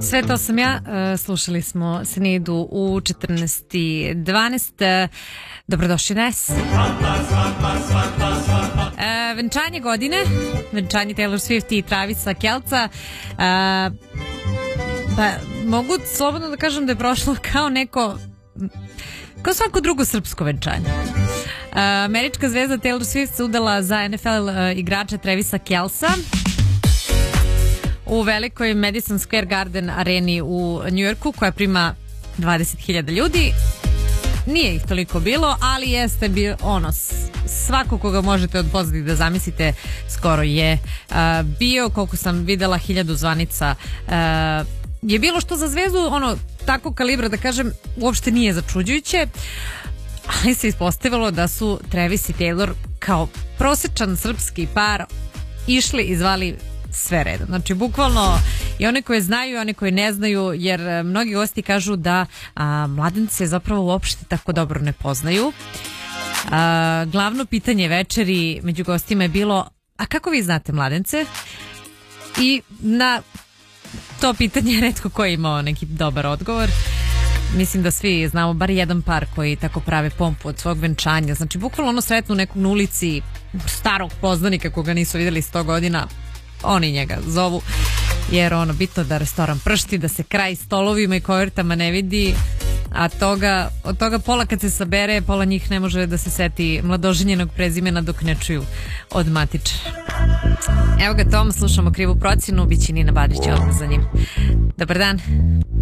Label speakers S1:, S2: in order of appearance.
S1: Sve to sam ja, slušali smo Snidu u 14:12. Dobrodošli na S. Venčanje godine, venčanje Taylor Swift i Travisa Kelca. Pa mogu slobodno da kažem da je prošlo kao svako drugo srpsko venčanje. Američka zvezda Taylor Swift se udala za NFL igrača Travisa Kelca u velikoj Madison Square Garden areni u Njujorku, koja prima 20.000 ljudi. Nije ih toliko bilo, ali jeste svako koga možete od pozadnjih da zamislite skoro je bio, koliko sam videla, 1000 zvanica je bilo, što za zvezdu tako kalibra, da kažem, uopšte nije začuđujuće, ali se ispostavilo da su Travis i Taylor kao prosečan srpski par išli i zvali sve redom. Znači, bukvalno i one koje znaju i one koje ne znaju, jer mnogi gosti kažu da mladence zapravo uopšte tako dobro ne poznaju. Glavno pitanje večeri među gostima je bilo: a kako vi znate mladence? I na to pitanje retko ko je imao neki dobar odgovor. Mislim da svi znamo bar jedan par koji tako prave pompu od svog venčanja. Znači, bukvalno sretnu nekog na ulici, starog poznanika koga nisu vidjeli 100 godina, oni njega zovu, jer bitno da restoran pršti, da se kraj stolovima i kovertama ne vidi, a od toga pola kad se sabere, pola njih ne može da se seti mladoženjenog prezimena dok ne čuju od matičara. Evo ga Tom, slušamo Krivu procjenu, bit će Nina Badić odmah za njim. Dobar dan.